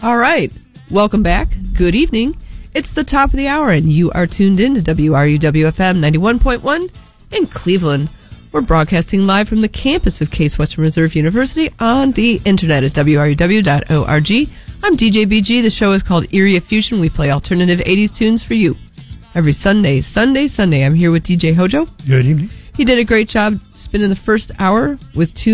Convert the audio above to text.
All right. Welcome back. Good evening. It's the top of the hour, and you are tuned in to WRUW-FM 91.1 in Cleveland. We're broadcasting live from the campus of Case Western Reserve University on the internet at WRUW.org. I'm DJ BG. The show is called Area Fusion. We play alternative 80s tunes for you. Every Sunday. I'm here with DJ Hojo. Good evening. He did a great job spending the first hour with tunes